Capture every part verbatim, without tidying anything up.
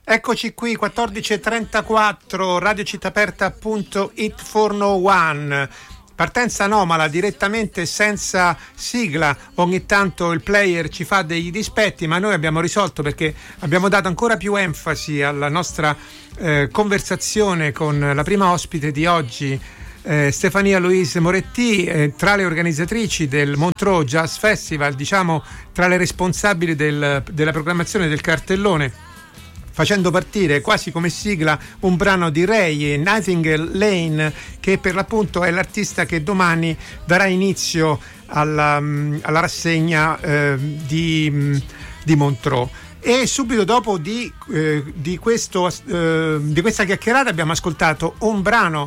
Eccoci qui, quattordici e trentaquattro, radiocittaaperta punto it Forno One. Partenza anomala, direttamente senza sigla. Ogni tanto il player ci fa dei dispetti, ma noi abbiamo risolto perché abbiamo dato ancora più enfasi alla nostra eh, conversazione con la prima ospite di oggi, eh, Stefania Louise Moretti, eh, tra le organizzatrici del Montreux Jazz Festival, diciamo tra le responsabili del, della programmazione del cartellone, facendo partire quasi come sigla un brano di Ray, Nightingale Lane, che per l'appunto è l'artista che domani darà inizio alla, alla rassegna eh, di, di Montreux. E subito dopo di, eh, di, questo, eh, di questa chiacchierata abbiamo ascoltato un brano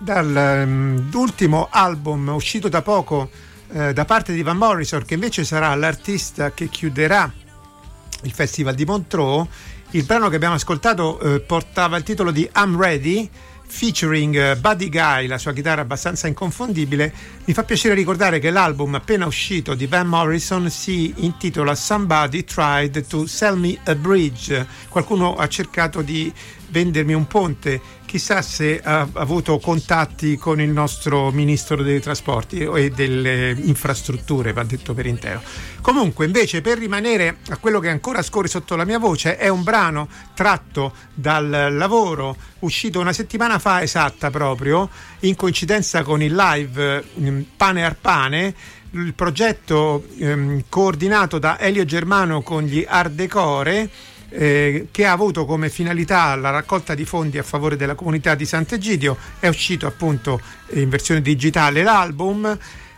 dall'ultimo album uscito da poco eh, da parte di Van Morrison, che invece sarà l'artista che chiuderà il Festival di Montreux. Il brano che abbiamo ascoltato eh, portava il titolo di I'm Ready, featuring uh, Buddy Guy, la sua chitarra abbastanza inconfondibile. Mi fa piacere ricordare che l'album appena uscito di Van Morrison si intitola Somebody Tried to Sell Me a Bridge. Qualcuno ha cercato di vendermi un ponte, chissà se ha avuto contatti con il nostro ministro dei trasporti e delle infrastrutture, va detto per intero. Comunque, invece, per rimanere a quello che ancora scorre sotto la mia voce, è un brano tratto dal lavoro uscito una settimana fa esatta, proprio in coincidenza con il live eh, Pane Arpane, il progetto eh, coordinato da Elio Germano con gli Art Decore, Eh, che ha avuto come finalità la raccolta di fondi a favore della comunità di Sant'Egidio. È uscito appunto in versione digitale l'album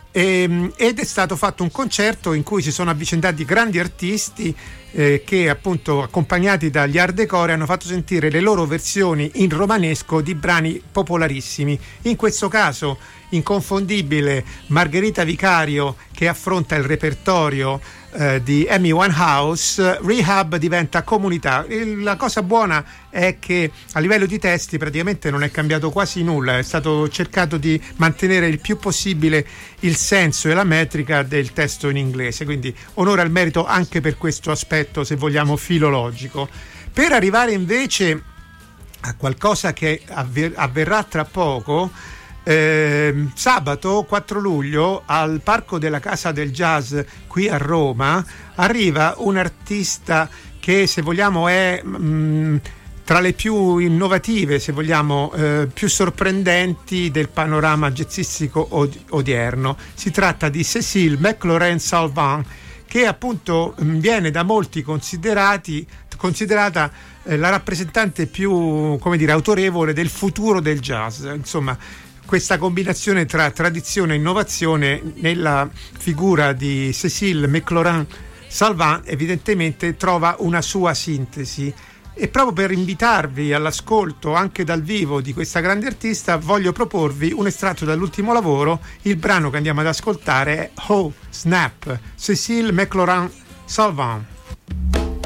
e, ed è stato fatto un concerto in cui si sono avvicendati grandi artisti eh, che appunto, accompagnati dagli Art Decore, hanno fatto sentire le loro versioni in romanesco di brani popolarissimi. In questo caso inconfondibile Margherita Vicario, che affronta il repertorio eh, di Amy Winehouse. Rehab diventa comunità. La cosa buona è che a livello di testi praticamente non è cambiato quasi nulla, è stato cercato di mantenere il più possibile il senso e la metrica del testo in inglese, quindi onore al merito anche per questo aspetto, se vogliamo, filologico. Per arrivare invece a qualcosa che avver- avverrà tra poco, Eh, sabato quattro luglio al Parco della Casa del Jazz qui a Roma arriva un artista che, se vogliamo, è mh, tra le più innovative, se vogliamo, eh, più sorprendenti del panorama jazzistico od- odierno. Si tratta di Cécile McLaurin-Salvant, che appunto mh, viene da molti considerati considerata eh, la rappresentante più, come dire, autorevole del futuro del jazz. Insomma, questa combinazione tra tradizione e innovazione nella figura di Cécile McLaurin-Salvant evidentemente trova una sua sintesi. E proprio per invitarvi all'ascolto anche dal vivo di questa grande artista, voglio proporvi un estratto dall'ultimo lavoro. Il brano che andiamo ad ascoltare è Oh Snap, Cécile McLaurin-Salvant.